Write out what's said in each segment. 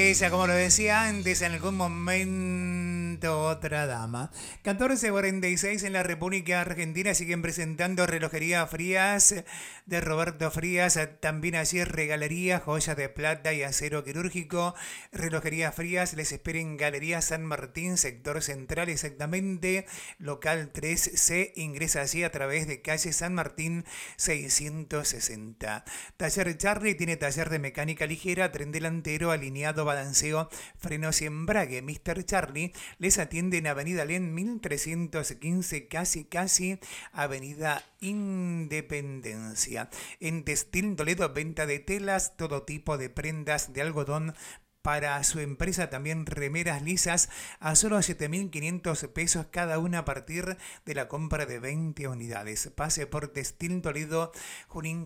belleza, como lo decía antes, en algún momento otra dama. 14:46 en la República Argentina siguen presentando Relojería Frías de Roberto Frías. También allí regalería, joyas de plata y acero quirúrgico. Relojería Frías les espera en Galería San Martín, sector central exactamente, local 3C. Ingresa allí a través de calle San Martín 660. Taller Charlie tiene taller de mecánica ligera, tren delantero, alineado, balanceo, frenos y embrague. Mr. Charlie les atiende en Avenida Len 1315, casi Avenida Independencia. En Textil Toledo, venta de telas, todo tipo de prendas de algodón. Para su empresa también remeras lisas a solo 7.500 pesos cada una a partir de la compra de 20 unidades. Pase por Textil Toledo, Junín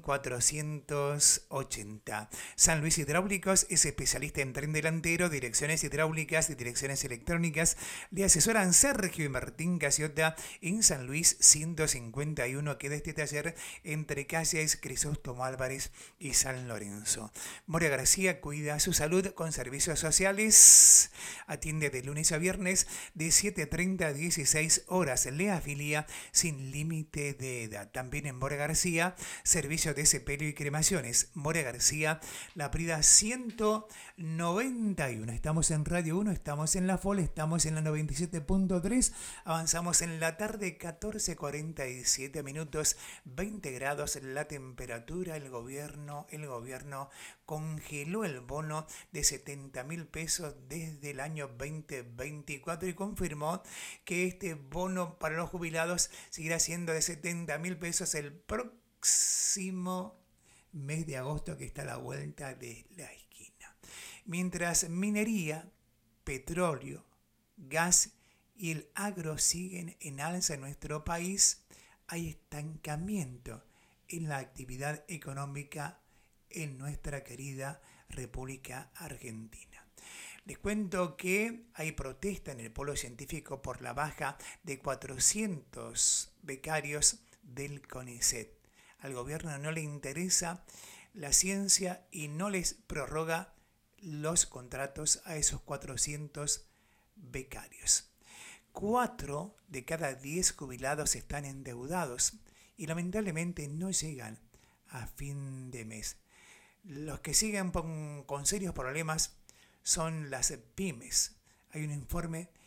480. San Luis Hidráulicos es especialista en tren delantero, direcciones hidráulicas y direcciones electrónicas. Le asesoran Sergio y Martín Casiota en San Luis 151. Queda este taller entre calles Crisóstomo Álvarez y San Lorenzo. Moria García cuida su salud con servicios sociales, atiende de lunes a viernes de 7:30 a 16 horas. Le afilia sin límite de edad. También en Moria García, servicio de sepelio y cremaciones. Moria García, La Prida 191. Estamos en Radio 1, estamos en la FOL, estamos en la 97.3. Avanzamos en la tarde, 14:47 minutos, 20 grados la temperatura. El gobierno congeló el bono de 70.000 pesos desde el año 2024 y confirmó que este bono para los jubilados seguirá siendo de 70.000 pesos el próximo mes de agosto, que está a la vuelta de la esquina. Mientras minería, petróleo, gas y el agro siguen en alza en nuestro país, hay estancamiento en la actividad económica en nuestra querida República Argentina. Les cuento que hay protesta en el polo científico por la baja de 400 becarios del CONICET. Al gobierno no le interesa la ciencia y no les prorroga los contratos a esos 400 becarios. 4 de cada 10 jubilados están endeudados y lamentablemente no llegan a fin de mes. Los que siguen con serios problemas son las pymes. Hay un informe